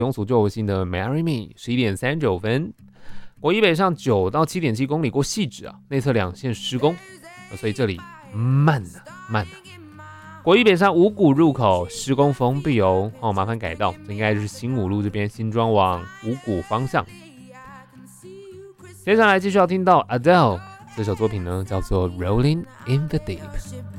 用所救星的 Marry Me 11:39。国一北上9到7.7公里过汐止啊，内侧2线施工，所以这里慢啊。国一北上五股入口施工封闭哦，麻烦改道，这应该是新武路这边新庄往五股方向。接下来继续要听到 Adele 这首作品呢，叫做 Rolling in the Deep。